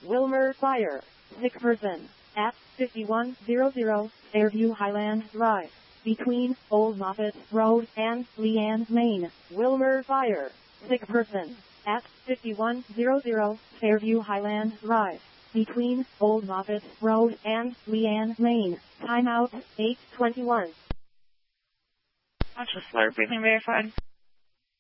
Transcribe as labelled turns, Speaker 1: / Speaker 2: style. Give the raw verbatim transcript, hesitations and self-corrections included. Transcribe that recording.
Speaker 1: Wilmer Fire. Sick person. At fifty-one hundred Fairview Highland Drive. Between Old Moffett Road and Leanne Lane. Wilmer Fire. Sick person. At fifty-one hundred Fairview Highland Drive. Between Old Moffett Road and Leanne Lane. Timeout eight twenty-one.
Speaker 2: Conscious alert, breathing verified.